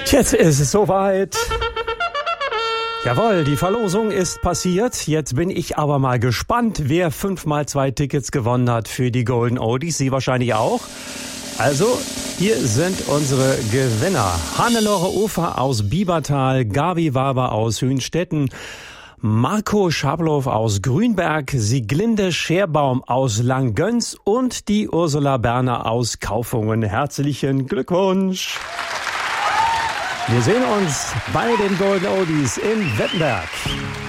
Jetzt ist es soweit. Jawohl, die Verlosung ist passiert. Jetzt bin ich aber mal gespannt, wer 5x2 Tickets gewonnen hat für die Golden Oldies. Sie wahrscheinlich auch. Also, hier sind unsere Gewinner. Hannelore Ufer aus Biebertal, Gabi Waber aus Hünstetten, Marco Schablow aus Grünberg, Sieglinde Scherbaum aus Langgöns und die Ursula Berner aus Kaufungen. Herzlichen Glückwunsch! Wir sehen uns bei den Golden Oldies in Wettenberg.